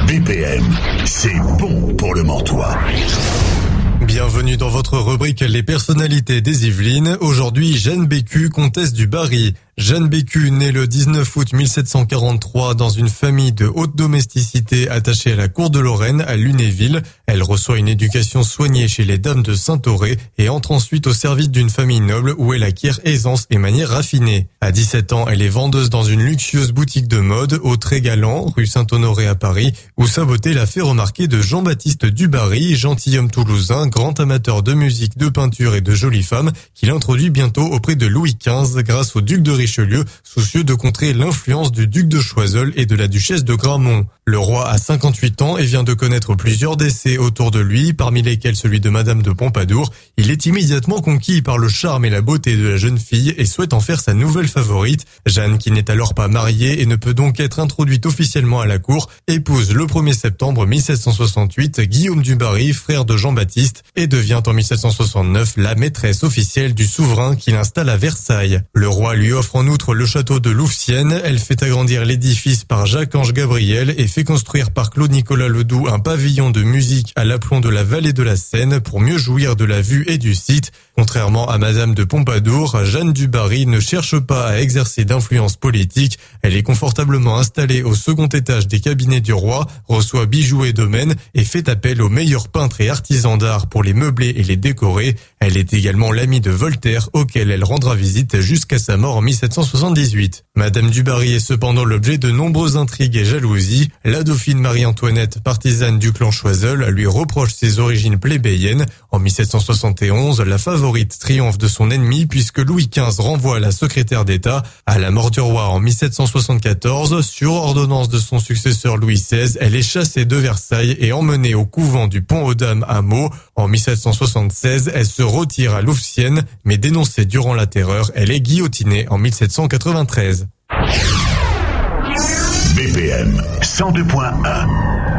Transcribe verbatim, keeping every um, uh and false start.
B P M, c'est bon pour le Mantois. Bienvenue dans votre rubrique Les personnalités des Yvelines. Aujourd'hui, Jeanne Bécu, comtesse du Barry. Jeanne Bécu, née le dix-neuf août mille sept cent quarante-trois dans une famille de haute domesticité attachée à la cour de Lorraine à Lunéville. Elle reçoit une éducation soignée chez les dames de Saint-Auré et entre ensuite au service d'une famille noble où elle acquiert aisance et manières raffinées. À dix-sept ans, elle est vendeuse dans une luxueuse boutique de mode au Très-Galant, rue Saint-Honoré à Paris, où sa beauté l'a fait remarquer de Jean-Baptiste du Barry, gentilhomme toulousain, grand amateur de musique, de peinture et de jolies femmes, qu'il introduit bientôt auprès de Louis quinze grâce au duc de Richelieu, soucieux de contrer l'influence du duc de Choiseul et de la duchesse de Gramont. Le roi a cinquante-huit ans et vient de connaître plusieurs décès autour de lui, parmi lesquels celui de Madame de Pompadour. Il est immédiatement conquis par le charme et la beauté de la jeune fille et souhaite en faire sa nouvelle favorite. Jeanne, qui n'est alors pas mariée et ne peut donc être introduite officiellement à la cour, épouse le premier septembre mille sept cent soixante-huit Guillaume du Barry, frère de Jean-Baptiste, et devient en mille sept cent soixante-neuf la maîtresse officielle du souverain qui l'installe à Versailles. Le roi lui offre en outre le château de Louvciennes. Elle fait agrandir l'édifice par Jacques-Ange Gabriel et fait construire par Claude-Nicolas Ledoux un pavillon de musique à l'aplomb de la vallée de la Seine pour mieux jouir de la vue et du site. Contrairement à Madame de Pompadour, Jeanne du Barry ne cherche pas à exercer d'influence politique. Elle est confortablement installée au second étage des cabinets du roi, reçoit bijoux et domaines et fait appel aux meilleurs peintres et artisans d'art pour les meubler et les décorer. Elle est également l'amie de Voltaire, auquel elle rendra visite jusqu'à sa mort en mille sept cent soixante-dix-huit. Madame du Barry est cependant l'objet de nombreuses intrigues et jalousies. La dauphine Marie-Antoinette, partisane du clan Choiseul, lui reproche ses origines plébéiennes. En mille sept cent soixante et onze, la favorite triomphe de son ennemi puisque Louis quinze renvoie la secrétaire d'État. À la mort du roi en mille sept cent soixante-quatorze, sur ordonnance de son successeur Louis seize, elle est chassée de Versailles et emmenée au couvent du Pont-aux-Dames à Meaux. En mille sept cent soixante-seize, elle se retire à Louvciennes, mais dénoncée durant la Terreur, elle est guillotinée en mille sept cent quatre-vingt-treize. B P M cent deux point un